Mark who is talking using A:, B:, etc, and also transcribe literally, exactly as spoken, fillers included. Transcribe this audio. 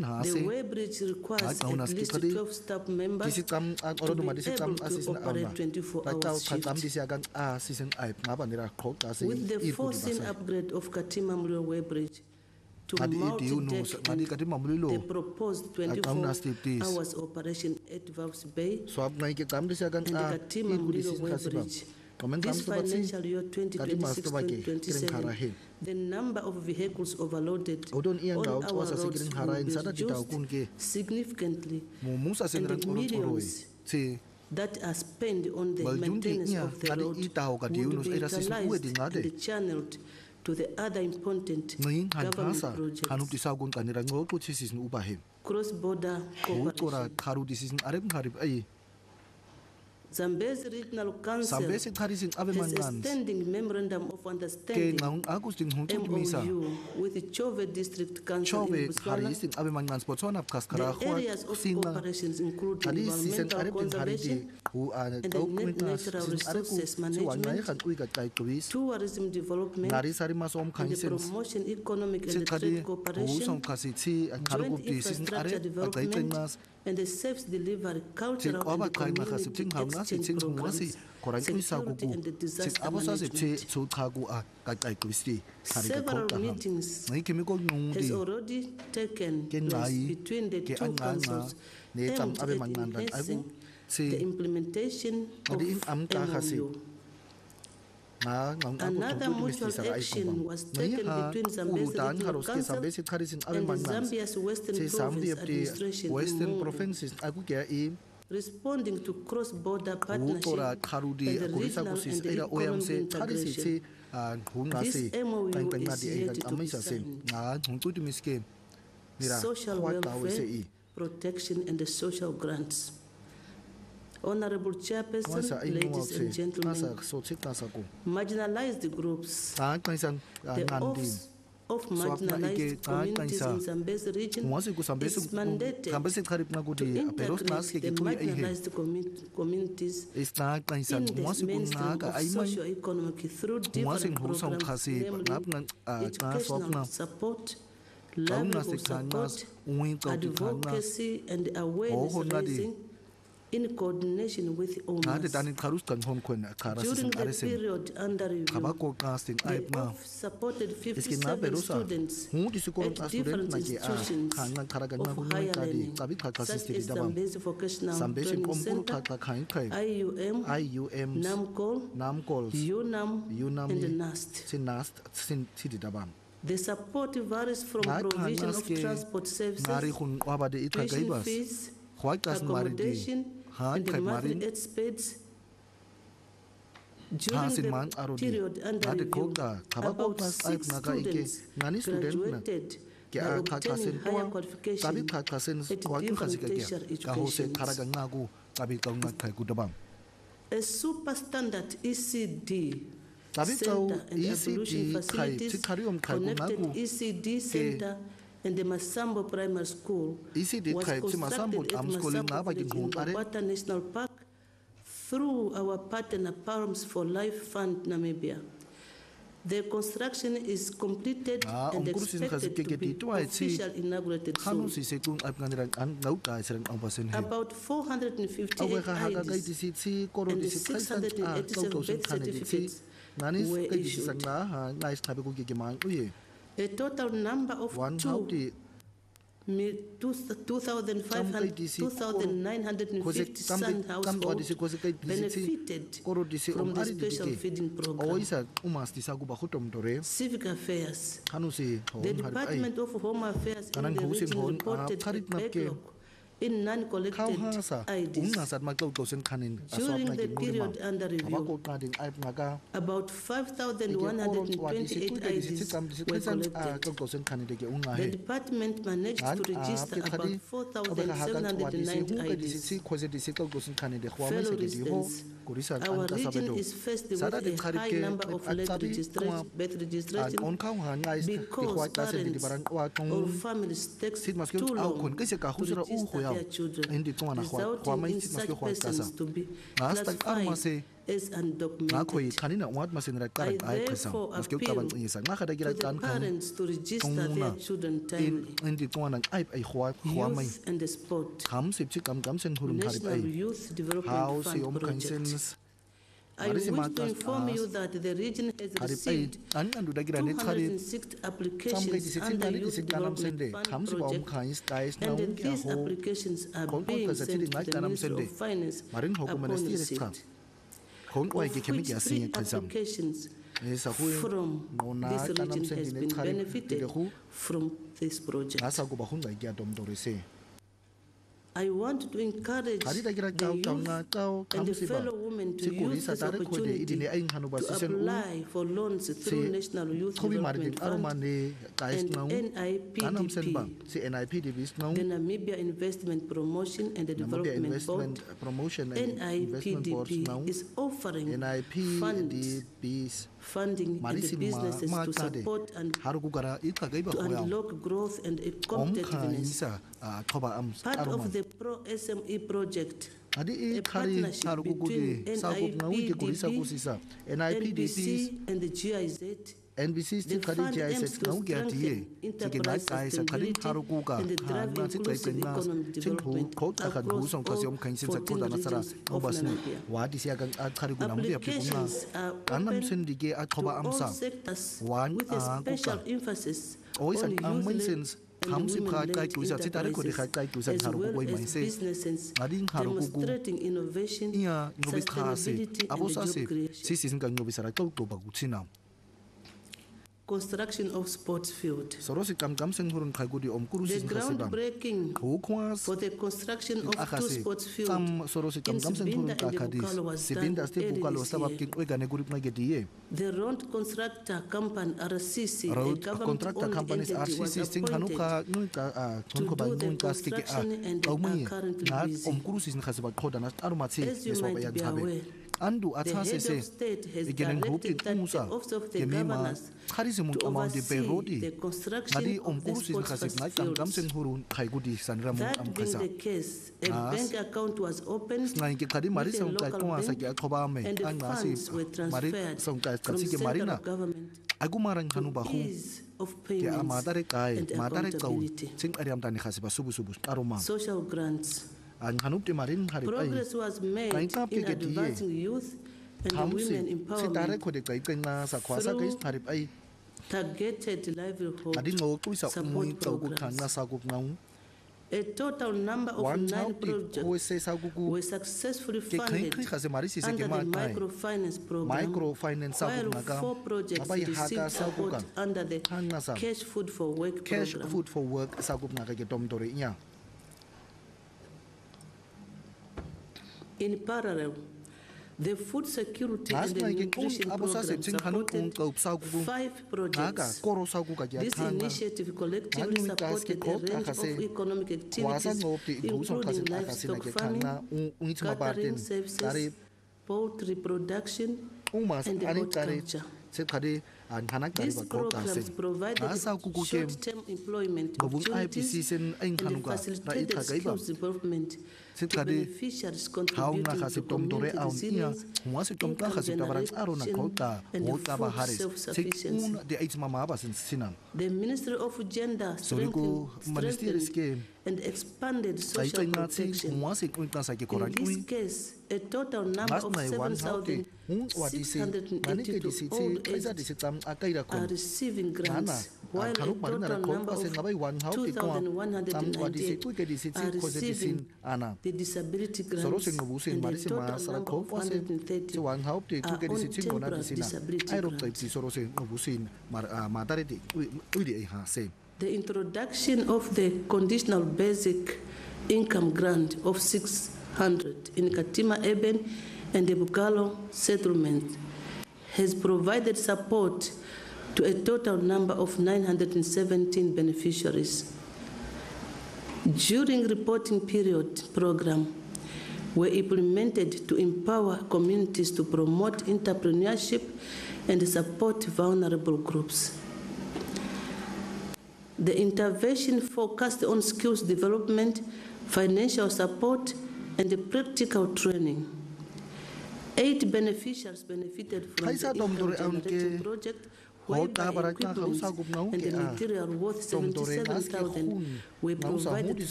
A: The Weighbridge requires at least twelve staff members to be able to operate twenty-four hours shift. With the forcing upgrade of Katima Mulilo Weighbridge to multi-deck and the proposed twenty-four hours operation at Walvis Bay and the Katima Mulilo Weighbridge, this financial year twenty twenty-six twenty twenty-seven, the number of vehicles overloaded on our roads will be reduced significantly, and the millions that are spent on the maintenance of the road would be utilized and channeled to the other important government projects. Cross-border cooperation. Zambezi Regional Council has a standing memorandum of understanding M O U with Chove District Council in Botswana. The areas of cooperations include environmental conservation and the natural resources management, tourism development, and the promotion economic and trade cooperation, joint infrastructure development, and the safe delivery, cultural and community exchange programs, security and the disaster management. Several meetings has already taken place between the two councils aimed at enhancing the implementation of M O U. Another mutual action was taken between Zambezi Regional Council and the Zambia's Western Province Administration, responding to cross-border partnership and the regional and the economic integration. This M O U is yet to be signed. Social welfare, protection, and the social grants. Honorable Chairperson, ladies and gentlemen, marginalized groups, the Office of Marginalized Communities in Zambezi region is mandated to integrate the marginalized communities in the mainstream of socio-economic through different programs, namely educational support, livelihood support, advocacy, and awareness raising, in coordination with O M A S. During the period under review, the office supported fifty-seven students at different institutions of higher learning, such as Zambezi Vocational Training Center, I U M, NAMCOL, U N A M, and NAST. The support varies from provision of transport services, tuition fees, accommodation, and the monthly aid spades. During the period under review, about six students graduated by obtaining higher qualification at different tertiary education. A super standard E C D center and evolution facilities connected E C D center and the Masambo Primary School was constructed at Masambo in Mbombata National Park through our partner Palms for Life Fund Namibia. The construction is completed ah, and expected to be officially inaugurated soon. About four hundred fifty-eight I Ds and six hundred eighty-seven birth certificates were issued. A total number of two, two thousand nine hundred fifty Sun households benefited from the special feeding program. Civic Affairs. The Department of Home Affairs in the region reported a backlog in non-collected I Ds. During the period under review, about five thousand one hundred twenty-eight I Ds were collected. The department managed to register about four thousand seven hundred nine I Ds. Fellow residents, our region is faced with a high number of late registration, birth registration because parents or families take too long to register their children, resulting in such persons to be classified
B: is undocumented. I therefore appeal to the parents to register their children timely. Youth and Sport, National Youth Development Fund Project. I wish to inform you that the region has received two hundred six applications under Youth Development Fund Project, and these applications are being sent to the Ministry of Finance upon receipt, of which three applications from this region has been benefited from this project. I want to encourage the youth and the fellow women to use this opportunity to apply for loans through National Youth Development Fund and N I P D P, the Namibia Investment Promotion and Development Board. N I P D P is offering funds, funding and businesses to support and to unlock growth and competitiveness. Part of the Pro S M E project, a partnership between N I P D P, N B C, and the G I Z. The fund aims to strengthen enterprise sustainability and drive inclusive economic development across all fourteen regions of Namibia. Applications are open to all sectors with a special emphasis on youth-led and women-led enterprises, as well as businesses demonstrating innovation, sustainability, and job creation. Construction of sports field. The groundbreaking for the construction of two sports fields in Sibinda and Bukalo was done early this year. The road constructor company R C C, a government-owned entity, was appointed to do the construction and are currently busy. As you might be aware, the head of state has directed that the office of the governors to oversee the construction of the sports fields. That being the case, a bank account was opened with a local bank and funds were transferred from central government to ease of payments and accountability. Social grants. Progress was made in advancing youth and women empowerment through targeted livelihood support programs. A total number of nine projects were successfully funded under the microfinance program, while four projects received support under the Cash Food for Work program. In parallel, the Food Security and the Nutrition Program supported five projects. This initiative collectively supported a range of economic activities, including livestock farming, catering services, poultry production, and horticulture. These programs provided short-term employment opportunities and facilitated skills development to beneficiaries, contributing to community resilience, income generation, and food self-sufficiency. The Ministry of Gender strengthened, strengthened and expanded social protection. In this case, a total number of seven thousand six hundred eighty-two old aged are receiving grants, while a total number of two thousand one hundred ninety-eight are receiving the disability grants, and a total number of one hundred thirty are on temporary disability grants. The introduction of the conditional basic income grant of six hundred in Katima Urban and the Bukalo settlement has provided support to a total number of nine hundred seventeen beneficiaries. During reporting period, program were implemented to empower communities to promote entrepreneurship and support vulnerable groups. The intervention focused on skills development, financial support, and practical training. Eight beneficiaries benefited from the income generating project, whereby equipment and the material worth seventy-seven thousand were provided